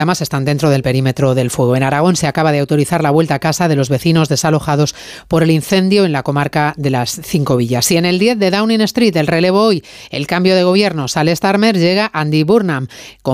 Además, están dentro del perímetro del fuego. En Aragón se acaba de autorizar la vuelta a casa de los vecinos desalojados por el incendio en la comarca de las Cinco Villas. Y en el 10 de Downing Street, el relevo hoy, el cambio de gobierno, sale Starmer, llega Andy Burnham.